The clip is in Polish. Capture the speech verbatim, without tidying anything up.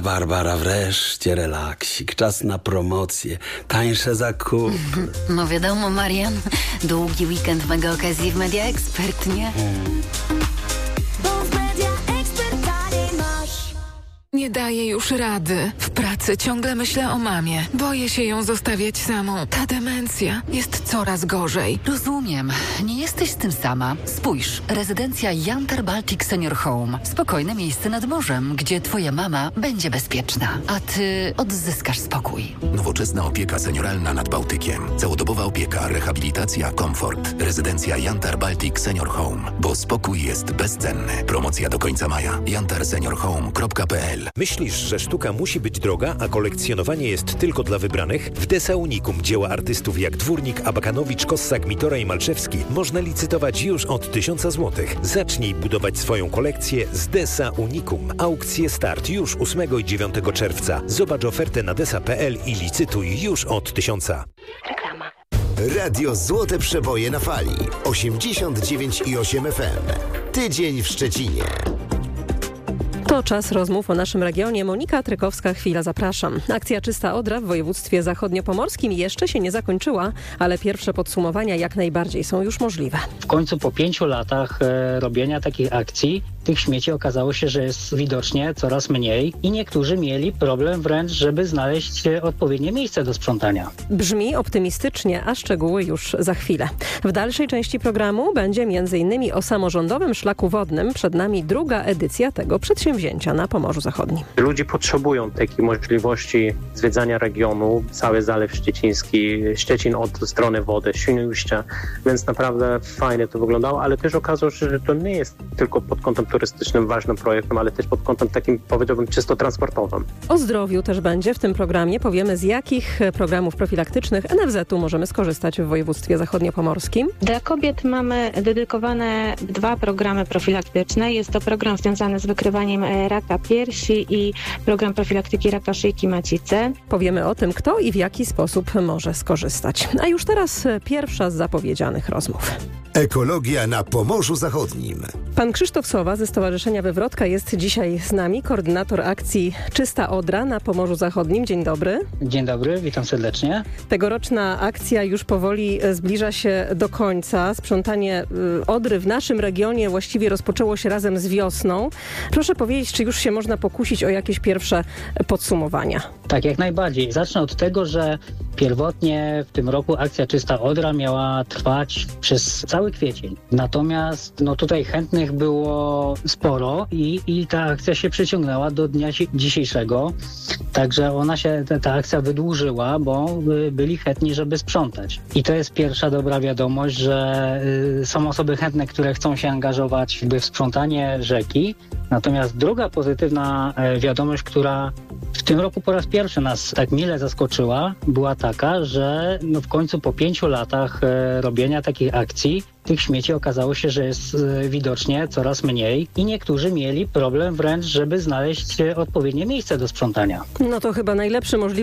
Barbara, wreszcie relaksik. Czas na promocję. Tańsze zakupy. No wiadomo, Marian. Długi weekend mega okazji w Media Expert, nie? Hmm. Nie daję już rady. W pracy ciągle myślę o mamie. Boję się ją zostawiać samą. Ta demencja jest coraz gorzej. Rozumiem. Nie jesteś z tym sama. Spójrz. Rezydencja Jantar Baltic Senior Home. Spokojne miejsce nad morzem, gdzie twoja mama będzie bezpieczna, a ty odzyskasz spokój. Nowoczesna opieka senioralna nad Bałtykiem. Całodobowa opieka, rehabilitacja, komfort. Rezydencja Jantar Baltic Senior Home. Bo spokój jest bezcenny. Promocja do końca maja. jantar senior home kropka p l. Myślisz, że sztuka musi być droga, a kolekcjonowanie jest tylko dla wybranych? W Desa Unicum dzieła artystów jak Dwórnik, Abakanowicz, Kossak, Mitora i Malczewski można licytować już od tysiąca złotych. Zacznij budować swoją kolekcję z Desa Unicum. Aukcje start już ósmego i dziewiątego czerwca. Zobacz ofertę na desa kropka p l i licytuj już od tysiąca. Reklama. Radio Złote Przeboje na fali. osiemdziesiąt dziewięć i osiem F M. Tydzień w Szczecinie. To czas rozmów o naszym regionie. Monika Trykowska, chwila, zapraszam. Akcja Czysta Odra w województwie zachodniopomorskim jeszcze się nie zakończyła, ale pierwsze podsumowania jak najbardziej są już możliwe. W końcu po pięciu latach e, robienia takich akcji tych śmieci okazało się, że jest widocznie coraz mniej i niektórzy mieli problem wręcz, żeby znaleźć odpowiednie miejsce do sprzątania. Brzmi optymistycznie, a szczegóły już za chwilę. W dalszej części programu będzie między innymi o samorządowym szlaku wodnym. Przed nami druga edycja tego przedsięwzięcia na Pomorzu Zachodnim. Ludzie potrzebują takiej możliwości zwiedzania regionu, cały Zalew Szczeciński, Szczecin od strony wody, Świnoujście, więc naprawdę fajnie to wyglądało, ale też okazało się, że to nie jest tylko pod kątem turystycznym ważnym projektem, ale też pod kątem takim, powiedziałbym, czysto transportowym. O zdrowiu też będzie w tym programie. Powiemy, z jakich programów profilaktycznych N F Z u możemy skorzystać w województwie zachodniopomorskim. Dla kobiet mamy dedykowane dwa programy profilaktyczne. Jest to program związany z wykrywaniem raka piersi i program profilaktyki raka szyjki macicy. Powiemy o tym, kto i w jaki sposób może skorzystać. A już teraz pierwsza z zapowiedzianych rozmów. Ekologia na Pomorzu Zachodnim. Pan Krzysztof Sowa ze Stowarzyszenia Wywrotka jest dzisiaj z nami, koordynator akcji Czysta Odra na Pomorzu Zachodnim. Dzień dobry. Dzień dobry, witam serdecznie. Tegoroczna akcja już powoli zbliża się do końca. Sprzątanie Odry w naszym regionie właściwie rozpoczęło się razem z wiosną. Proszę powiedzieć, czy już się można pokusić o jakieś pierwsze podsumowania? Tak, jak najbardziej. Zacznę od tego, że pierwotnie w tym roku akcja Czysta Odra miała trwać przez cały kwiecień. Natomiast no tutaj chętnych było sporo i, i ta akcja się przeciągnęła do dnia dzisiejszego. Także ona się, ta, ta akcja wydłużyła, bo y, byli chętni, żeby sprzątać. I to jest pierwsza dobra wiadomość, że y, są osoby chętne, które chcą się angażować jakby w sprzątanie rzeki. Natomiast druga pozytywna y, wiadomość, która w tym roku po raz pierwszy nas tak mile zaskoczyła, była taka, że no w końcu po pięciu latach y, robienia takich akcji tych śmieci okazało się, że jest y, widocznie coraz mniej i niektórzy mieli problem wręcz, żeby znaleźć y, odpowiednie miejsce do sprzątania. No to chyba najlepszy możliwy